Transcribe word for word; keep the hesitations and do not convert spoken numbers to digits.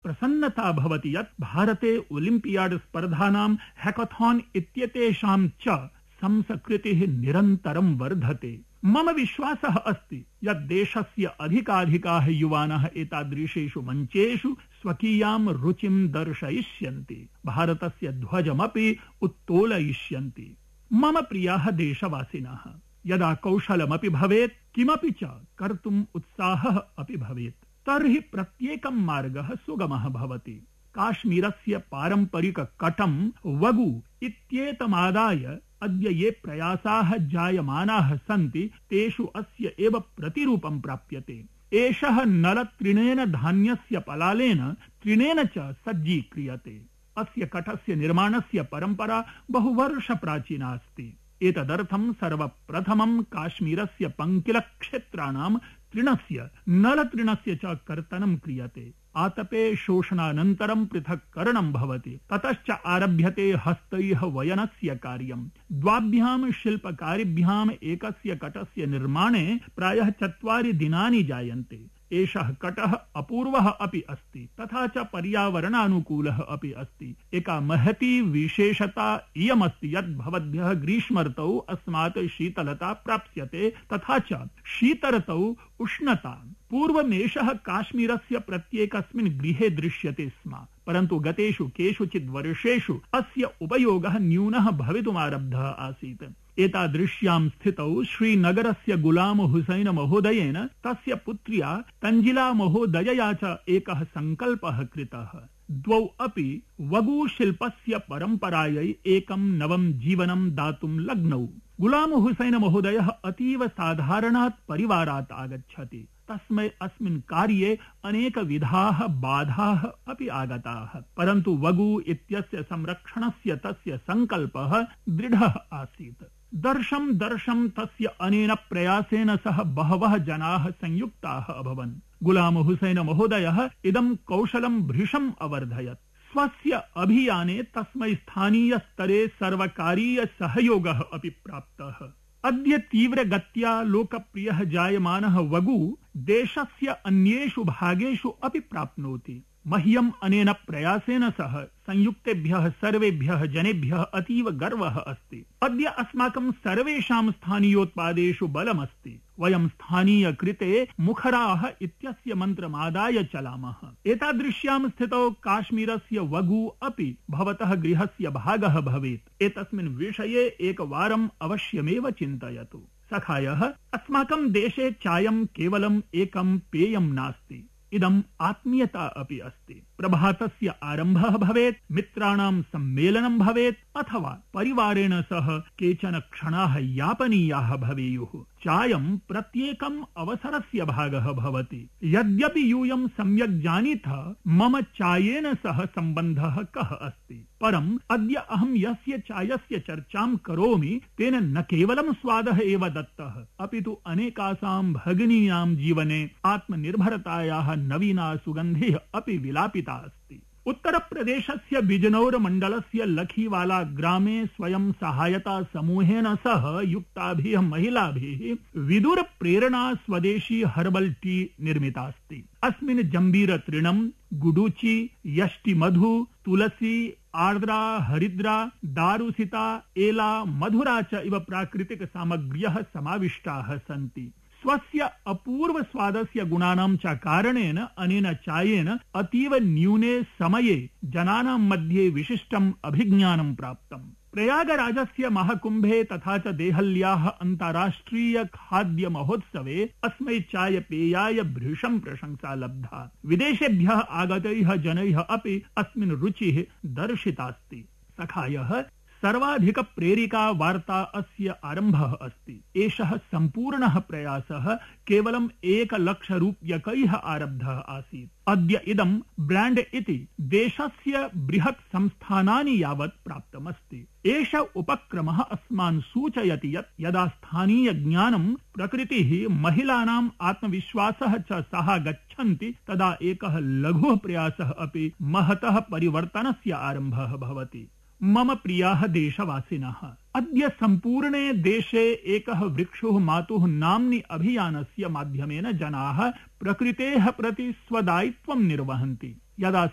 प्रसन्नता भवति यत् भारते ओलिम्पियाड् स्पर्धानां हैकाथॉन इत्येतेषां च संस्कृतिः निरन्तरं वर्धते। मम विश्वासः अस्ति यत् देशस्य अधिकाधिकाः युवानः एतादृशेषु मञ्चेषु स्वकीयां रुचिं दर्शयिष्यन्ति, भारतस्य ध्वजमपि उत्तोलयिष्यन्ति। मम प्रियाः देशवासिनः, यदा कौशलमपि भवेत्, किमपि च कर्तुम् उत्साहः अपि भवेत्, तर्हि प्रत्येकं मार्गः सुगमः भवति। काश्मीरस्य पारम्परिक कटं वगु इत्येतमादाय अद्य ये प्रयासाः जायमानाः सन्ति तेषु अस्य एव प्रतिरूपं प्राप्यते। एषः नलतृणेन धान्यस्य पलालेन तृणेन च सज्जीक्रियते। अस्य कटस्य निर्माणस्य परम्परा बहुवर्ष प्राचीना अस्ति। एतदर्थं सर्वप्रथमं काश्मीरस्य पङ्किलक्षेत्राणां तृणस्य नलतृणस्य च कर्तनं क्रियते। आतपे शोषणानन्तरं पृथक्करणं भवति, ततश्च आरभ्यते हस्तैः वयनस्य कार्यम्। द्वाभ्यां शिल्पकारिभ्याम् एकस्य कटस्य निर्माणे प्रायः चत्वारि दिनानि जायन्ते। एषः कटः अपूर्वः अपि अस्ति, तथा च पर्यावरणानुकूलः अपि अस्ति। एका महती विशेषता इयमस्ति यत् भवद्भ्यः ग्रीष्मर्तौ अस्मात् शीतलता प्राप्स्यते, तथा च शीतर्तौ उष्णता। पूर्वमेषः काश्मीरस्य प्रत्येकस्मिन् गृहे दृश्यते स्म, परन्तु गतेषु केषुचित् वर्षेषु अस्य उपयोगः न्यूनः भवितुमारब्धः आसीत्। एतादृश्यां स्थितौ श्रीनगरस्य गुलाम हुसैन महोदयेन तस्य पुत्र्या तंजिला महोदयया च एकः सङ्कल्पः कृतः। द्वौ अपि वगु शिल्पस्य परम्परायै एकं नवं जीवनं दातुं लग्नौ। गुलाम हुसैन महोदयः अतीव साधारणात् परिवारात् आगच्छति, तस्मै अस्मिन् कार्ये अनेकविधाः बाधाः अपि आगताः, परन्तु वगु इत्यस्य संरक्षणस्य तस्य सङ्कल्पः दृढः आसीत्। दर्शं दर्शं तस्य अनेन प्रयासेन सह बहवः जनाः संयुक्ताः अभवन्। गुलाम हुसैन महोदयः इदं कौशलं भृशम् अवर्धयत्। स्वस्य अभियाने तस्मै स्थानीय स्तरे सर्वकारीय सहयोगः अपि प्राप्तः। अद्य तीव्रगत्या लोकप्रियः जायमानः वगु देशस्य अन्येषु भागेषु अपि प्राप्नोति। मह्यम् अनेन प्रयासेन सह संयुक्तेभ्यः सर्वेभ्यः जनेभ्यः अतीव गर्वः अस्ति। अद्य अस्माकं सर्वेषां स्थानीयोत्पादेषु बलमस्ति। वयं स्थानीयकृते मुखराः इत्यस्य मन्त्रमादाय चलामः। एतादृश्यां स्थितौ काश्मीरस्य वगु अपि भवतः गृहस्य भागः भवेत्। एतस्मिन् विषये एकवारम् अवश्यमेव चिन्तयतु। सखायः, अस्माकं देशे चायं केवलम् एकं पेयं नास्ति, इदम् आत्मीयता अपि अस्ति। प्रभातस्य आरम्भः भवेत्, मित्राणां सम्मेलनं भवेत्, अथवा परिवारेण सह केचन क्षणाः यापनीयाः भवेयुः। चायं प्रत्येकम् अवसरस्य भागः भवति। यद्यपि यूयं सम्यक् जानीथ मम चायेन सह सम्बन्धः कः अस्ति, परम् अद्य अहं यस्य चायस्य चर्चां करोमि तेन न केवलं स्वादः एव दत्तः, अपि तु अनेकासां भगिनीनां जीवने आत्मनिर्भरतायाः नवीना सुगन्धिः अपि विलापिता अस्ति। उत्तरप्रदेशस्य बिजनौर मण्डलस्य लखीवाला ग्रामे स्वयं सहायता समूहेन सह युक्ताभिः महिलाभिः विदुर प्रेरणा स्वदेशी हर्बल टी निर्मितास्ति। अस्मिन् जम्बीर तृणं, गुडुचि, यष्टि मधु, तुलसी, आर्द्रा, हरिद्रा, दारुसिता, एला, मधुरा च इव प्राकृतिक सामग्र्यः समाविष्टाः सन्ति। स्वस्य अपूर्व स्वादस्य गुणानां च कारणेन अनेन चायेन अतीव न्यूने समये जनानां मध्ये विशिष्टम् अभिज्ञानं प्राप्तम्। प्रयागराजस्य महाकुम्भे तथा च देहल्याः अन्ताराष्ट्रिय खाद्य महोत्सवे अस्मै चाय पेयाय भृशं प्रशंसा लब्धा। विदेशेभ्यः आगतैः जनैः अपि अस्मिन् रुचिः दर्शितास्ति। सखायः, सर्वाधिक प्रेरिका वार्ता अस्य आरम्भः अस्ति। एषः सम्पूर्णः प्रयासः केवलम् एकलक्षरूप्यकैः आरब्धः आसीत्। अद्य इदं ब्राण्ड् इति देशस्य बृहत् संस्थानानि यावत् प्राप्तमस्ति। एष उपक्रमः अस्मान् सूचयति यत् यदा स्थानीय ज्ञानं, प्रकृतिः, महिलानाम् आत्मविश्वासः च सह गच्छन्ति, तदा एकः लघुः प्रयासः अपि महतः परिवर्तनस्य आरम्भः भवति। मम प्रियाः देशवासिनः, अद्य सम्पूर्णे देशे एकः वृक्षोः मातुः नाम्नि अभियानस्य माध्यमेन जनाः प्रकृतेः प्रति स्वदायित्वं निर्वहन्ति। यदा